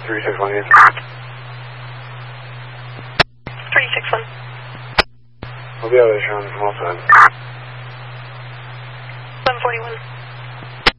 361 again. 361. We'll be out of there, Sean, from all sides. 141.